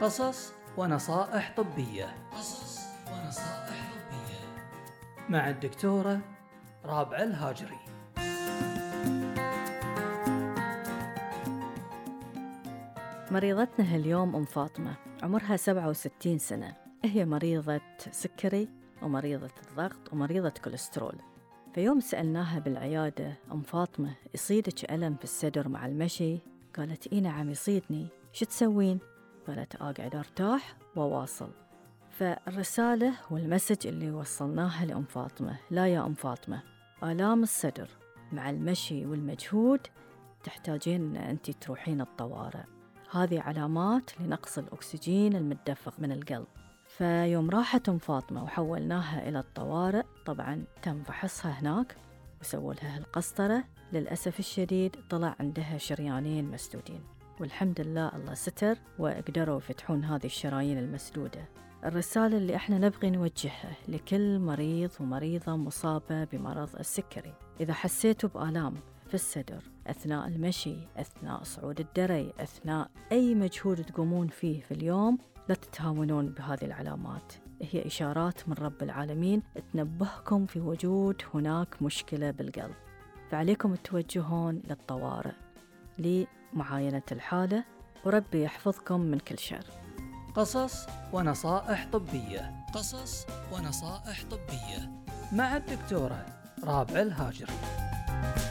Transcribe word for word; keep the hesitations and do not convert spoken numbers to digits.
قصص ونصائح طبية. قصص ونصائح طبية مع الدكتورة رابعة الهاجري. مريضتنا اليوم أم فاطمة، عمرها سبعة وستين سنة. هي مريضة سكري ومريضة الضغط ومريضة كوليسترول. فيوم سألناها بالعيادة: أم فاطمة، يصيدك ألم في الصدر مع المشي؟ قالت: إيه نعم يصيدني. شو تسوين؟ قالت: أقعد أرتاح وواصل. فالرسالة والمسج اللي وصلناها لأم فاطمة: لا يا أم فاطمة، آلام الصدر مع المشي والمجهود تحتاجين أن أنت تروحين الطوارئ. هذه علامات لنقص الأكسجين المتدفق من القلب. فيوم راحت أم فاطمة وحولناها إلى الطوارئ، طبعاً تم فحصها هناك وسووا لها القسطرة. للأسف الشديد طلع عندها شريانين مسدودين، والحمد لله الله ستر وقدروا يفتحون هذه الشرايين المسدودة. الرسالة اللي احنا نبغي نوجهها لكل مريض ومريضة مصابة بمرض السكري: إذا حسيتوا بآلام في الصدر أثناء المشي، أثناء صعود الدري، أثناء أي مجهود تقومون فيه في اليوم، لا تتهاونون بهذه العلامات. هي إشارات من رب العالمين تنبهكم في وجود هناك مشكلة بالقلب، فعليكم التوجهون للطوارئ لمعاينة الحالة، وربي يحفظكم من كل شر. قصص ونصائح طبية. قصص ونصائح طبية مع الدكتورة رابعة الهاجري.